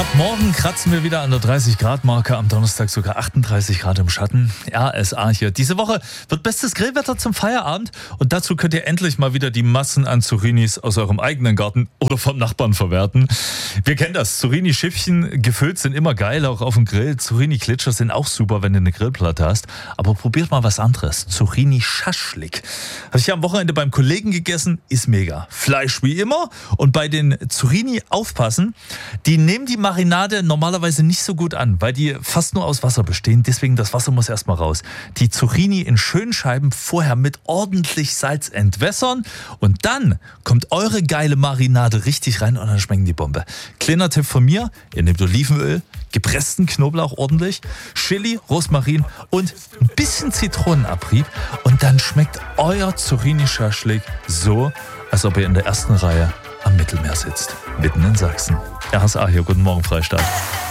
Morgen kratzen wir wieder an der 30-Grad-Marke, am Donnerstag sogar 38 Grad im Schatten. RSA hier. Diese Woche wird bestes Grillwetter zum Feierabend und dazu könnt ihr endlich mal wieder die Massen an Zucchinis aus eurem eigenen Garten oder vom Nachbarn verwerten. Wir kennen das. Zucchini-Schiffchen gefüllt sind immer geil, auch auf dem Grill. Zucchini-Klitscher sind auch super, wenn du eine Grillplatte hast. Aber probiert mal was anderes. Zucchini-Schaschlik. Habe ich ja am Wochenende beim Kollegen gegessen. Ist mega. Fleisch wie immer. Und bei den Zucchini aufpassen, die nehmen die Marinade normalerweise nicht so gut an, weil die fast nur aus Wasser bestehen. Deswegen, das Wasser muss erstmal raus. Die Zucchini in schönen Scheiben vorher mit ordentlich Salz entwässern und dann kommt eure geile Marinade richtig rein und dann schmecken die Bombe. Kleiner Tipp von mir, ihr nehmt Olivenöl, gepressten Knoblauch ordentlich, Chili, Rosmarin und ein bisschen Zitronenabrieb und dann schmeckt euer Zucchini-Schaschlik so, als ob ihr in der ersten Reihe am Mittelmeer sitzt, mitten in Sachsen. RSA hier, guten Morgen Freistaat.